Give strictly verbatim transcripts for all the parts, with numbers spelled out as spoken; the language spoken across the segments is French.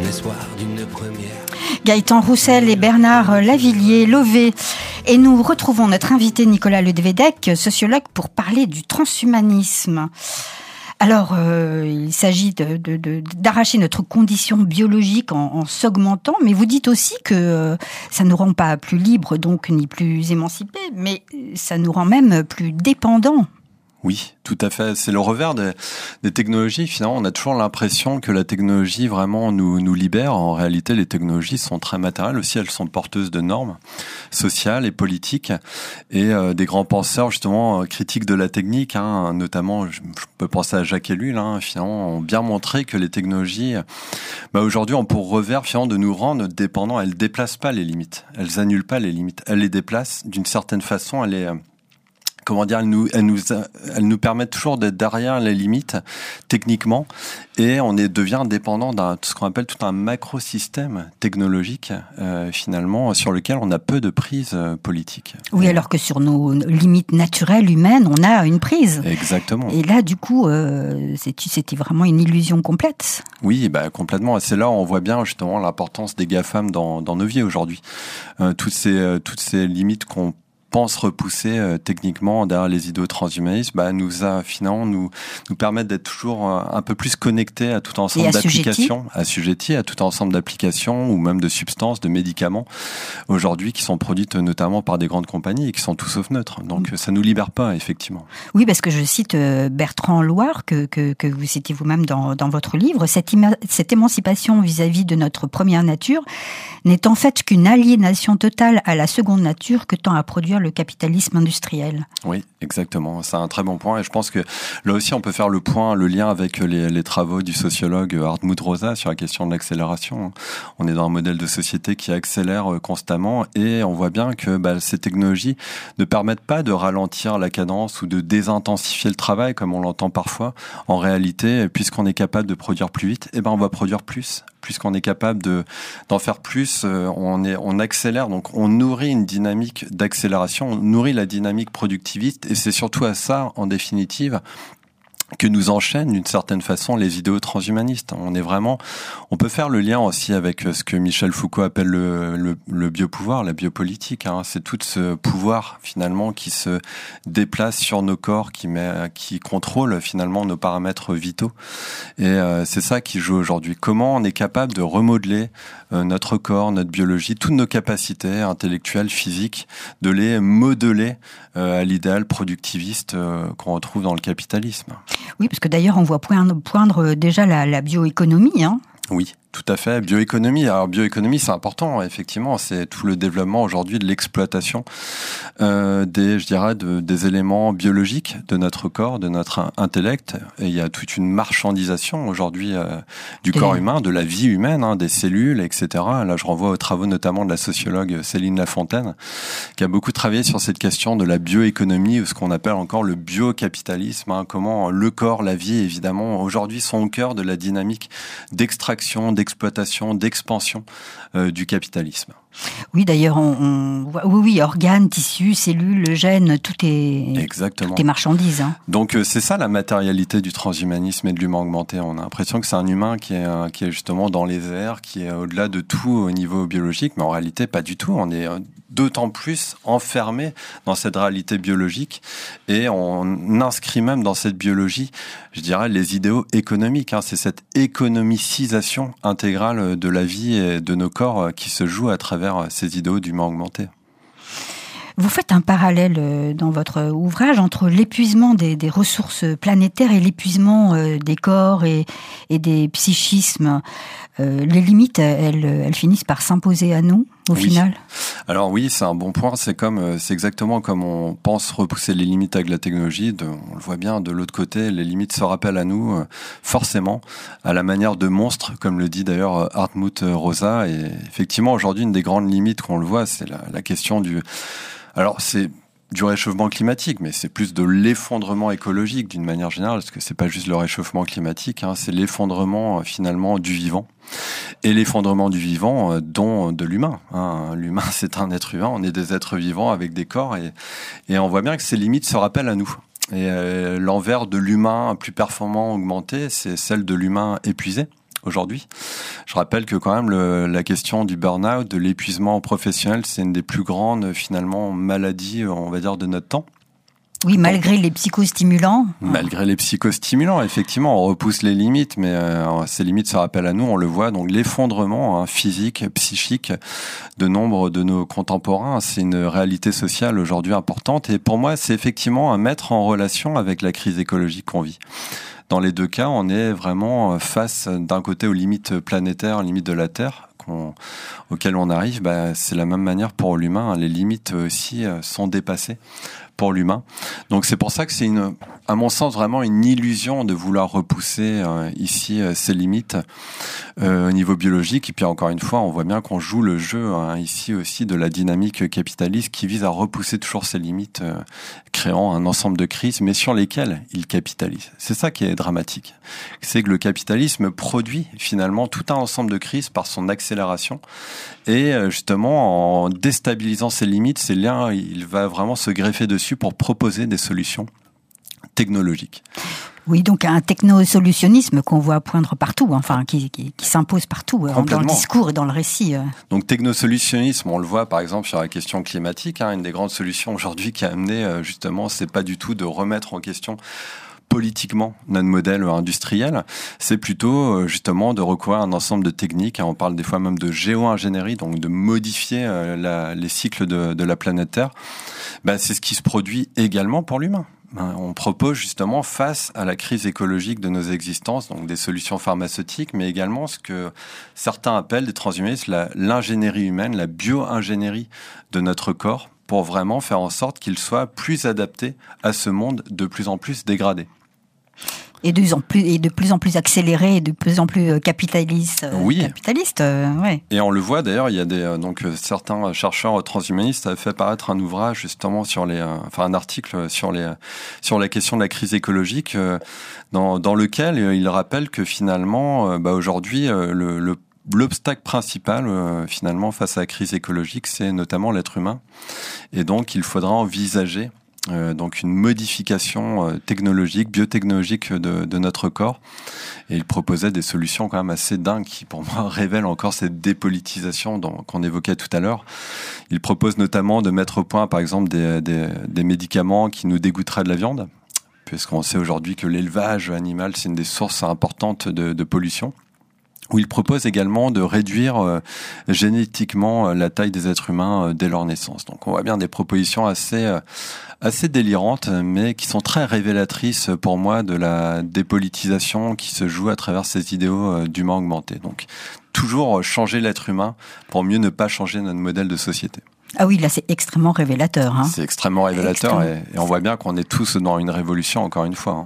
l'espoir d'une première. Gaëtan Roussel et Bernard Lavillier-Lové. Et nous retrouvons notre invité Nicolas Ledvedec, sociologue, pour parler du transhumanisme. Alors, euh, il s'agit de, de, de, d'arracher notre condition biologique en, en s'augmentant, mais vous dites aussi que euh, ça ne nous rend pas plus libres, donc ni plus émancipés, mais ça nous rend même plus dépendants. Oui, tout à fait. C'est le revers des, des technologies. Finalement, on a toujours l'impression que la technologie vraiment nous, nous libère. En réalité, les technologies sont très matérielles aussi. Elles sont porteuses de normes sociales et politiques. Et euh, des grands penseurs, justement, euh, critiques de la technique, hein, notamment, je, je peux penser à Jacques Ellul, hein, finalement, ont bien montré que les technologies, bah, aujourd'hui, ont pour revers, finalement, de nous rendre dépendants. Elles déplacent pas les limites. Elles annulent pas les limites. Elles les déplacent. D'une certaine façon, elles les... Comment dire, elles nous, elles nous, elles nous permettent toujours d'être derrière les limites techniquement, et on est devient dépendant d'un ce qu'on appelle tout un macrosystème technologique euh, finalement sur lequel on a peu de prise euh, politique. Oui, alors que sur nos limites naturelles humaines, on a une prise. Exactement. Et là, du coup, euh, c'était vraiment une illusion complète. Oui, bah complètement. Et c'est là où on voit bien justement l'importance des GAFAM dans, dans nos vies aujourd'hui. Euh, toutes ces, euh, toutes ces limites qu'on pense repousser euh, techniquement derrière les idéaux transhumanistes, bah, nous a finalement nous nous permettent d'être toujours euh, un peu plus connectés à tout un ensemble d'applications, assujettis à tout un ensemble d'applications ou même de substances, de médicaments aujourd'hui qui sont produites notamment par des grandes compagnies et qui sont tout sauf neutres. Donc mmh. ça nous libère pas effectivement. Oui, parce que je cite Bertrand Loire que que, que vous citez vous-même dans dans votre livre, cette ima- cette émancipation vis-à-vis de notre première nature n'est en fait qu'une aliénation totale à la seconde nature que tend à produire le capitalisme industriel. Oui, exactement. C'est un très bon point. Et je pense que là aussi, on peut faire le point, le lien avec les, les travaux du sociologue Hartmut Rosa sur la question de l'accélération. On est dans un modèle de société qui accélère constamment et on voit bien que bah, ces technologies ne permettent pas de ralentir la cadence ou de désintensifier le travail comme on l'entend parfois. En réalité, puisqu'on est capable de produire plus vite, eh ben on va produire plus. Puisqu'on est capable de d'en faire plus, on est on accélère, donc on nourrit une dynamique d'accélération, on nourrit la dynamique productiviste, et c'est surtout à ça, en définitive, que nous enchaînent d'une certaine façon les idéaux transhumanistes. On est vraiment, on peut faire le lien aussi avec ce que Michel Foucault appelle le, le, le biopouvoir, la biopolitique. Hein. C'est tout ce pouvoir finalement qui se déplace sur nos corps, qui met, qui contrôle finalement nos paramètres vitaux. Et euh, c'est ça qui joue aujourd'hui. Comment on est capable de remodeler euh, notre corps, notre biologie, toutes nos capacités intellectuelles, physiques, de les modeler euh, à l'idéal productiviste euh, qu'on retrouve dans le capitalisme. Oui, parce que d'ailleurs, on voit poindre, poindre déjà la, la bioéconomie, hein. Oui, tout à fait. Bioéconomie. Alors, bioéconomie, c'est important, effectivement. C'est tout le développement aujourd'hui de l'exploitation euh, des, je dirais, de, des éléments biologiques de notre corps, de notre intellect. Et il y a toute une marchandisation aujourd'hui euh, du corps humain, de la vie humaine, hein, des cellules, et cetera. Là, je renvoie aux travaux notamment de la sociologue Céline Lafontaine, qui a beaucoup travaillé sur cette question de la bioéconomie, ou ce qu'on appelle encore le biocapitalisme. Hein, comment le corps, la vie, évidemment, aujourd'hui sont au cœur de la dynamique d'extraction, d'exploitation, d'expansion euh, du capitalisme. Oui, d'ailleurs, on, on voit, oui, oui, organes, tissus, cellules, gènes, tout est, exactement. Tout est marchandise. Hein. Donc euh, c'est ça la matérialité du transhumanisme et de l'humain augmenté. On a l'impression que c'est un humain qui est, euh, qui est justement dans les airs, qui est au-delà de tout au niveau biologique, mais en réalité pas du tout. On est euh, d'autant plus enfermé dans cette réalité biologique et on inscrit même dans cette biologie, je dirais, les idéaux économiques. Hein. C'est cette économicisation intégrale de la vie et de nos corps qui se joue à travers ces idéaux d'humain augmenté. Vous faites un parallèle dans votre ouvrage entre l'épuisement des, des ressources planétaires et l'épuisement des corps et, et des psychismes. Euh, les limites, elles, elles finissent par s'imposer à nous, au oui. final. Alors oui, c'est un bon point. C'est comme, c'est exactement comme on pense repousser les limites avec la technologie. De, on le voit bien de l'autre côté, les limites se rappellent à nous, euh, forcément, à la manière de monstres, comme le dit d'ailleurs Hartmut Rosa. Et effectivement, aujourd'hui, une des grandes limites qu'on le voit, c'est la, la question du... Alors, c'est du réchauffement climatique, mais c'est plus de l'effondrement écologique d'une manière générale, parce que c'est pas juste le réchauffement climatique, hein, c'est l'effondrement finalement du vivant. Et l'effondrement du vivant, euh, dont de l'humain. Hein. L'humain, c'est un être humain, on est des êtres vivants avec des corps, et, et on voit bien que ces limites se rappellent à nous. Et euh, l'envers de l'humain plus performant, augmenté, c'est celle de l'humain épuisé, aujourd'hui. Je rappelle que quand même le, la question du burn-out, de l'épuisement professionnel, c'est une des plus grandes finalement maladies, on va dire, de notre temps. Oui, malgré les psychostimulants. Malgré les psychostimulants, effectivement, on repousse les limites, mais euh, ces limites se rappellent à nous, on le voit. Donc l'effondrement hein, physique, psychique de nombre de nos contemporains, c'est une réalité sociale aujourd'hui importante. Et pour moi, c'est effectivement à mettre en relation avec la crise écologique qu'on vit. Dans les deux cas, on est vraiment face d'un côté aux limites planétaires, aux limites de la Terre, qu'on, auxquelles on arrive. Bah, c'est la même manière pour l'humain. Les limites aussi sont dépassées pour l'humain. Donc c'est pour ça que c'est une, à mon sens, vraiment une illusion de vouloir repousser euh, ici euh, ces limites euh, au niveau biologique. Et puis encore une fois, on voit bien qu'on joue le jeu hein, ici aussi de la dynamique capitaliste qui vise à repousser toujours ces limites, euh, créant un ensemble de crises, mais sur lesquelles il capitalise. C'est ça qui est dramatique. C'est que le capitalisme produit finalement tout un ensemble de crises par son accélération. Et justement, en déstabilisant ces limites, ces liens, il va vraiment se greffer dessus pour proposer des solutions technologiques. Oui, donc un technosolutionnisme qu'on voit poindre partout, enfin qui, qui, qui s'impose partout, dans le discours et dans le récit. Donc technosolutionnisme, on le voit par exemple sur la question climatique, hein, une des grandes solutions aujourd'hui qui a amené justement, c'est pas du tout de remettre en question politiquement notre modèle industriel, c'est plutôt justement de recourir à un ensemble de techniques. On parle des fois même de géo-ingénierie, donc de modifier la, les cycles de, de la planète Terre. Ben, c'est ce qui se produit également pour l'humain. On propose justement face à la crise écologique de nos existences, donc des solutions pharmaceutiques, mais également ce que certains appellent des transhumanistes, la, l'ingénierie humaine, la bio-ingénierie de notre corps, pour vraiment faire en sorte qu'il soit plus adapté à ce monde de plus en plus dégradé. Et de plus en plus, et de plus en plus accéléré, et de plus en plus capitaliste. Oui. Capitaliste, euh, ouais. Et on le voit d'ailleurs, il y a des donc certains chercheurs transhumanistes avaient fait paraître un ouvrage justement sur les, enfin un article sur les sur la question de la crise écologique, dans dans lequel ils rappellent que finalement, bah aujourd'hui le, le L'obstacle principal, euh, finalement, face à la crise écologique, c'est notamment l'être humain. Et donc, il faudra envisager euh, donc une modification euh, technologique, biotechnologique de, de notre corps. Et il proposait des solutions quand même assez dingues qui, pour moi, révèlent encore cette dépolitisation dont, qu'on évoquait tout à l'heure. Il propose notamment de mettre au point, par exemple, des, des, des médicaments qui nous dégoûteraient de la viande, puisqu'on sait aujourd'hui que l'élevage animal, c'est une des sources importantes de, de pollution. Où il propose également de réduire euh, génétiquement euh, la taille des êtres humains euh, dès leur naissance. Donc on voit bien des propositions assez euh, assez délirantes, mais qui sont très révélatrices pour moi de la dépolitisation qui se joue à travers ces idéaux euh, d'humain augmenté. Donc toujours changer l'être humain pour mieux ne pas changer notre modèle de société. Ah oui, là c'est extrêmement révélateur. Hein. C'est extrêmement révélateur Extrême. et, et on voit bien qu'on est tous dans une révolution encore une fois. Hein.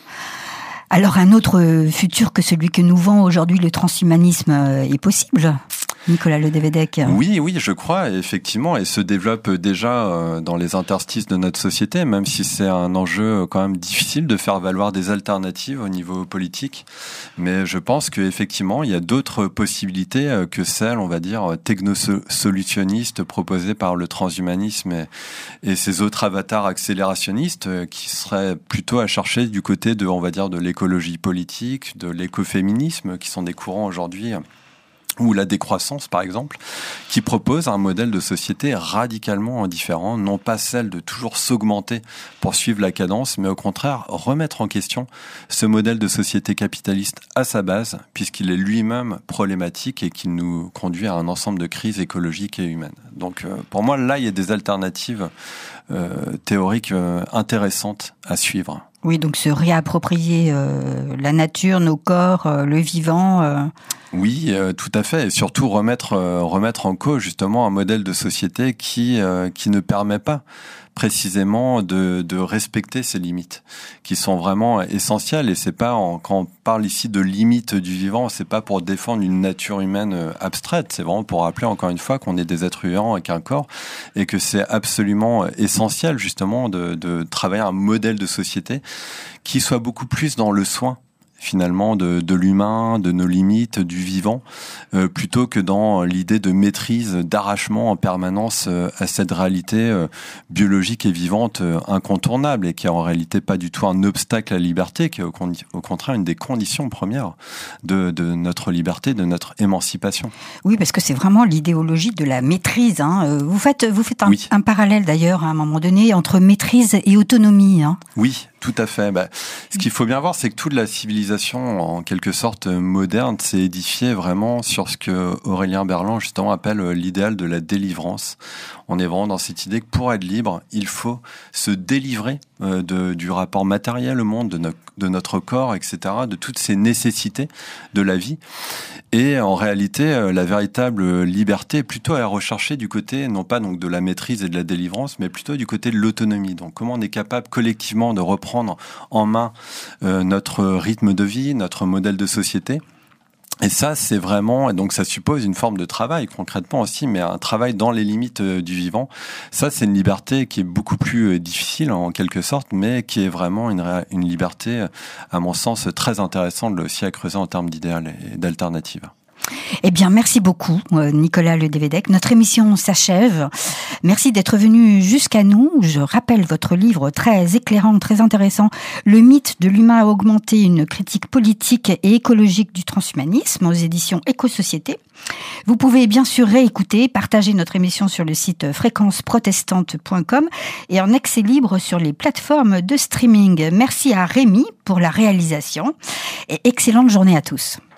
Alors un autre futur que celui que nous vend aujourd'hui le transhumanisme est possible, Nicolas Ledevedec? Oui, oui, je crois, effectivement, et se développe déjà dans les interstices de notre société, même si c'est un enjeu quand même difficile de faire valoir des alternatives au niveau politique. Mais je pense qu'effectivement, il y a d'autres possibilités que celles, on va dire, technosolutionnistes proposées par le transhumanisme et, et ces autres avatars accélérationnistes qui seraient plutôt à chercher du côté de, on va dire, de l'écologie politique, de l'écoféminisme, qui sont des courants aujourd'hui, ou la décroissance par exemple, qui propose un modèle de société radicalement différent, non pas celle de toujours s'augmenter pour suivre la cadence, mais au contraire remettre en question ce modèle de société capitaliste à sa base, puisqu'il est lui-même problématique et qu'il nous conduit à un ensemble de crises écologiques et humaines. Donc euh, pour moi, là, il y a des alternatives euh, théoriques euh, intéressantes à suivre. Oui, donc se réapproprier euh, la nature, nos corps, euh, le vivant. Euh... Oui, euh, tout à fait, et surtout remettre euh, remettre en cause justement un modèle de société qui euh, qui ne permet pas précisément de de respecter ces limites, qui sont vraiment essentielles. Et c'est pas en, quand on parle ici de limites du vivant, c'est pas pour défendre une nature humaine abstraite, c'est vraiment pour rappeler encore une fois qu'on est des êtres vivants avec un corps et que c'est absolument essentiel justement de de travailler un modèle de société qui soit beaucoup plus dans le soin finalement de, de l'humain, de nos limites, du vivant, euh, plutôt que dans l'idée de maîtrise, d'arrachement en permanence euh, à cette réalité euh, biologique et vivante euh, incontournable et qui est en réalité pas du tout un obstacle à la liberté, qui est au, au contraire une des conditions premières de, de notre liberté, de notre émancipation. Oui, parce que c'est vraiment l'idéologie de la maîtrise. Hein. Vous faites, vous faites un, oui. un parallèle d'ailleurs à un moment donné entre maîtrise et autonomie. Hein. Oui, tout à fait. Bah, ce qu'il faut bien voir, c'est que toute la civilisation, en quelque sorte moderne, s'est édifiée vraiment sur ce que Aurélien Berland justement appelle l'idéal de la délivrance. On est vraiment dans cette idée que pour être libre, il faut se délivrer euh, de, du rapport matériel au monde, de, no- de notre corps, et cetera, de toutes ces nécessités de la vie. Et en réalité, euh, la véritable liberté est plutôt à rechercher du côté, non pas donc de la maîtrise et de la délivrance, mais plutôt du côté de l'autonomie. Donc comment on est capable collectivement de reprendre en main euh, notre rythme de vie, notre modèle de société. Et ça, c'est vraiment, et donc ça suppose une forme de travail concrètement aussi, mais un travail dans les limites euh, du vivant. Ça, c'est une liberté qui est beaucoup plus euh, difficile en quelque sorte, mais qui est vraiment une, ré- une liberté, à mon sens, très intéressante aussi à creuser en termes d'idéal et d'alternative. Eh bien, merci beaucoup, Nicolas Ledevesdecq. Notre émission s'achève. Merci d'être venu jusqu'à nous. Je rappelle votre livre très éclairant, très intéressant, Le mythe de l'humain augmenté, une critique politique et écologique du transhumanisme, aux éditions Éco-Société. Vous pouvez bien sûr réécouter, partager notre émission sur le site fréquence protestante point com et en accès libre sur les plateformes de streaming. Merci à Rémi pour la réalisation et excellente journée à tous.